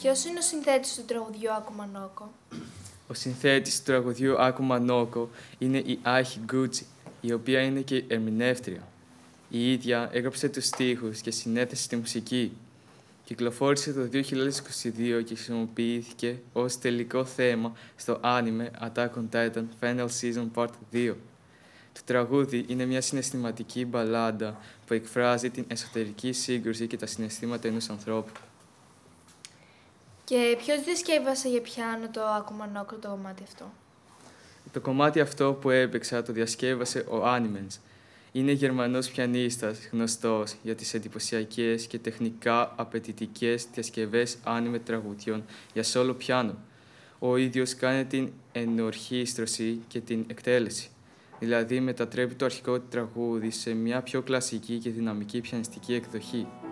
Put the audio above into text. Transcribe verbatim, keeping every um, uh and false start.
Ποιος είναι ο συνθέτης του τραγουδιού Άκου Μανόκο? Ο συνθέτης του τραγουδιού Άκου Μανόκο είναι η Άχη Γκούτσι, η οποία είναι και ερμηνεύτρια. Η ίδια έγραψε τους στίχους και συνέθεσε τη μουσική. Κυκλοφόρησε το δύο χιλιάδες είκοσι δύο και χρησιμοποιήθηκε ως τελικό θέμα στο άνιμε Attack on Titan Final Season Part δύο. Το τραγούδι είναι μια συναισθηματική μπαλάντα που εκφράζει την εσωτερική σύγκρουση και τα συναισθήματα ενός ανθρώπου. Και ποιος διασκεύασε για πιάνο το Άκου Μανόκο το κομμάτι αυτό? Το κομμάτι αυτό που έπαιξα το διασκεύασε ο Άνιμενς. Είναι Γερμανός πιανίστας γνωστός για τις εντυπωσιακές και τεχνικά απαιτητικές διασκευές άνιμε τραγουδιών για σόλο πιάνο. Ο ίδιος κάνει την ενορχήστρωση και την εκτέλεση. Δηλαδή μετατρέπει το αρχικό τραγούδι σε μια πιο κλασική και δυναμική πιανιστική εκδοχή.